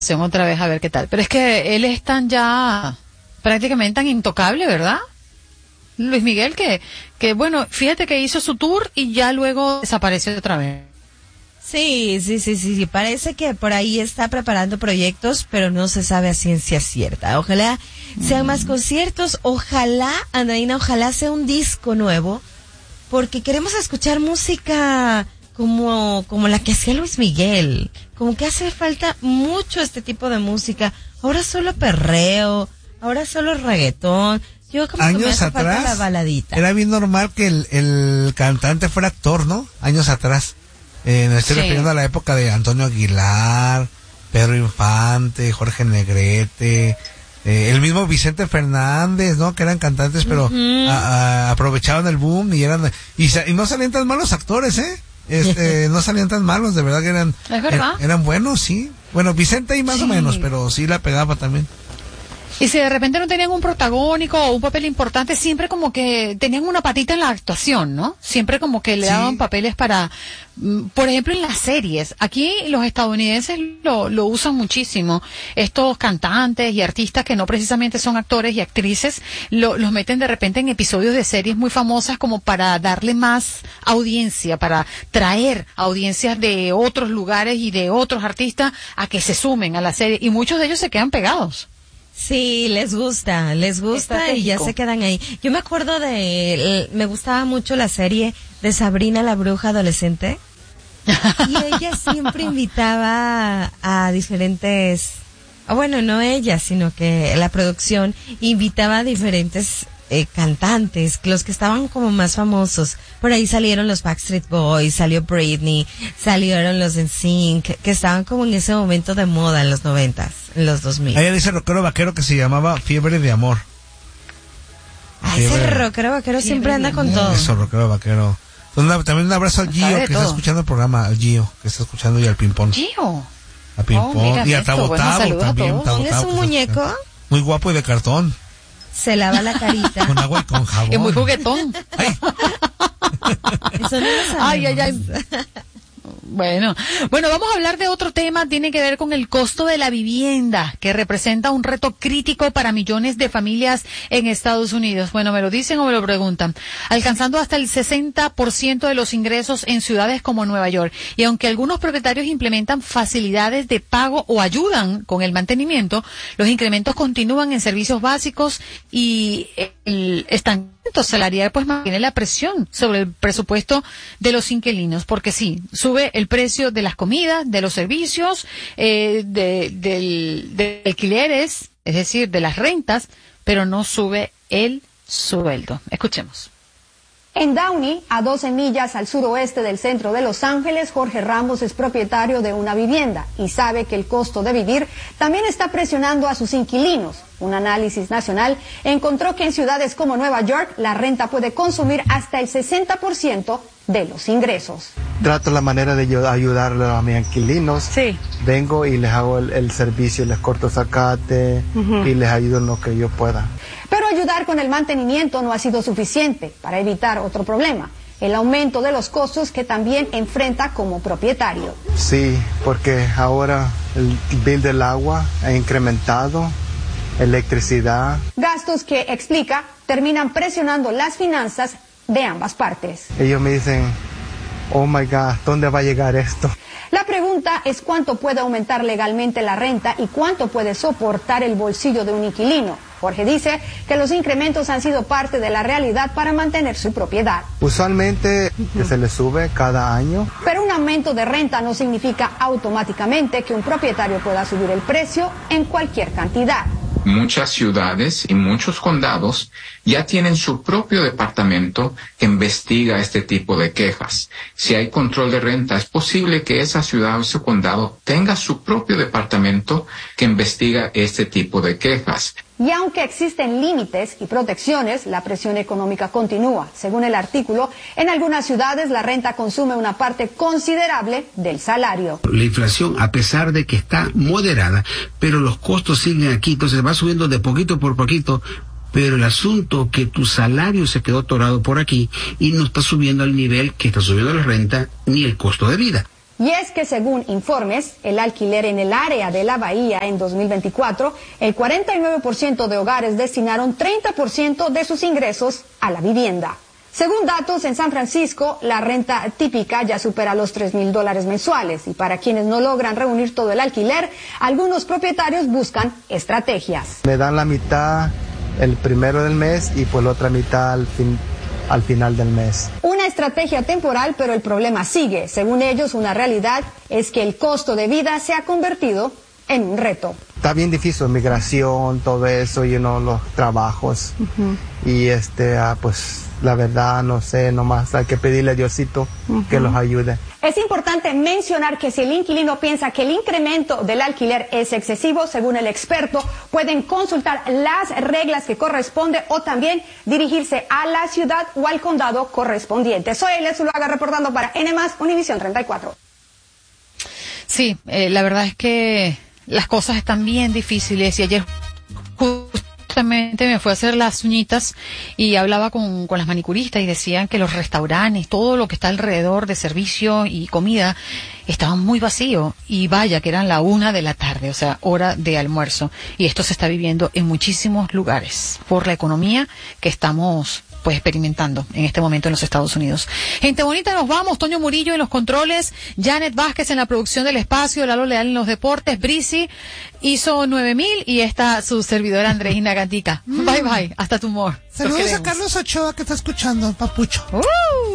otra vez a ver qué tal. Pero es que él es tan ya, prácticamente tan intocable, ¿verdad? Luis Miguel, que bueno, fíjate que hizo su tour y ya luego desapareció otra vez. Sí. Parece que por ahí está preparando proyectos, pero no se sabe a ciencia cierta. Ojalá sean más conciertos, ojalá, Andreina, ojalá sea un disco nuevo, porque queremos escuchar música como la que hacía Luis Miguel. Como que hace falta mucho este tipo de música. Ahora solo perreo, ahora solo reggaetón. Yo como que me hace falta la baladita. Era bien normal que el cantante fuera actor, ¿no? Años atrás. Me estoy refiriendo a la época de Antonio Aguilar, Pedro Infante, Jorge Negrete, el mismo Vicente Fernández, ¿no? Que eran cantantes, pero aprovechaban el boom y no salían tan malos actores, no salían tan malos, de verdad que eran. ¿Es verdad? Eran buenos, sí. Bueno, Vicente ahí más o menos, pero sí la pegaba también. Y si de repente no tenían un protagónico o un papel importante, siempre como que tenían una patita en la actuación, ¿no? Siempre como que le daban papeles para, por ejemplo, en las series. Aquí los estadounidenses lo usan muchísimo. Estos cantantes y artistas que no precisamente son actores y actrices, los meten de repente en episodios de series muy famosas como para darle más audiencia, para traer audiencias de otros lugares y de otros artistas a que se sumen a la serie. Y muchos de ellos se quedan pegados. Sí, les gusta y ya se quedan ahí. Yo me acuerdo me gustaba mucho la serie de Sabrina la bruja adolescente y ella siempre invitaba a diferentes, bueno, no ella, sino que la producción invitaba a diferentes cantantes, los que estaban como más famosos. Por ahí salieron los Backstreet Boys, salió Britney, salieron los NSYNC, que estaban como en ese momento de moda en los 90s, en los 2000. Ella dice rockero vaquero que se llamaba Fiebre de Amor. Ese rockero vaquero siempre anda con todo. Eso, rockero vaquero. También un abrazo al Gio, que está escuchando el programa, al Gio, que está escuchando, y al Pimpón. Gio. A Pimpón, y a Tabo Tabo también. ¿Es un muñeco? Muy guapo y de cartón. Se lava la carita. Con agua y con jabón. Es muy juguetón. Ay. Eso no lo sabemos. Ay. Bueno, vamos a hablar de otro tema, tiene que ver con el costo de la vivienda, que representa un reto crítico para millones de familias en Estados Unidos. Bueno, ¿me lo dicen o me lo preguntan? Alcanzando hasta el 60% de los ingresos en ciudades como Nueva York. Y aunque algunos propietarios implementan facilidades de pago o ayudan con el mantenimiento, los incrementos continúan en servicios básicos y el estancamiento salarial pues mantiene la presión sobre el presupuesto de los inquilinos, porque sí, sube el precio de las comidas, de los servicios, de alquileres, es decir, de las rentas, pero no sube el sueldo. Escuchemos. En Downey, a 12 millas al suroeste del centro de Los Ángeles, Jorge Ramos es propietario de una vivienda y sabe que el costo de vivir también está presionando a sus inquilinos. Un análisis nacional encontró que en ciudades como Nueva York la renta puede consumir hasta el 60% de los ingresos. Trato la manera de ayudarle a mis inquilinos. Sí. Vengo y les hago el servicio, les corto zacate y les ayudo en lo que yo pueda. Pero ayudar con el mantenimiento no ha sido suficiente para evitar otro problema, el aumento de los costos que también enfrenta como propietario. Sí, porque ahora el bill del agua ha incrementado, electricidad. Gastos que, explica, terminan presionando las finanzas de ambas partes. Ellos me dicen, oh my God, ¿dónde va a llegar esto? La pregunta es cuánto puede aumentar legalmente la renta y cuánto puede soportar el bolsillo de un inquilino. Jorge dice que los incrementos han sido parte de la realidad para mantener su propiedad. Usualmente se le sube cada año. Pero un aumento de renta no significa automáticamente que un propietario pueda subir el precio en cualquier cantidad. Muchas ciudades y muchos condados ya tienen su propio departamento que investiga este tipo de quejas. Si hay control de renta, es posible que esa ciudad o ese condado tenga su propio departamento que investiga este tipo de quejas. Y aunque existen límites y protecciones, la presión económica continúa. Según el artículo, en algunas ciudades la renta consume una parte considerable del salario. La inflación, a pesar de que está moderada, pero los costos siguen aquí, entonces va subiendo de poquito por poquito, pero el asunto que tu salario se quedó atorado por aquí y no está subiendo al nivel que está subiendo la renta ni el costo de vida. Y es que según informes, el alquiler en el área de la Bahía en 2024, el 49% de hogares destinaron 30% de sus ingresos a la vivienda. Según datos, en San Francisco, la renta típica ya supera los $3,000 mensuales. Y para quienes no logran reunir todo el alquiler, algunos propietarios buscan estrategias. Me dan la mitad el primero del mes y pues la otra mitad al final del mes. Una estrategia temporal, pero el problema sigue. Según ellos, una realidad es que el costo de vida se ha convertido en un reto. Está bien difícil, migración, todo eso, los trabajos. Y pues la verdad, no sé, nomás hay que pedirle a Diosito que los ayude. Es importante mencionar que si el inquilino piensa que el incremento del alquiler es excesivo, según el experto, pueden consultar las reglas que corresponde o también dirigirse a la ciudad o al condado correspondiente. Soy Elia Zuluaga reportando para N+, Univisión 34. Sí, la verdad es que las cosas están bien difíciles y ayer justamente me fui a hacer las uñitas y hablaba con las manicuristas y decían que los restaurantes, todo lo que está alrededor de servicio y comida estaban muy vacíos y vaya que eran la 1 de la tarde, o sea, hora de almuerzo. Y esto se está viviendo en muchísimos lugares por la economía que estamos pues experimentando en este momento en los Estados Unidos. Gente bonita, nos vamos. Toño Murillo en los controles, Janet Vázquez en la producción del espacio, Lalo Leal en los deportes, Brisi hizo 9000 y está su servidora Andreina Gatica. Bye bye, hasta tomorrow. Saludos a Carlos Ochoa que está escuchando, papucho.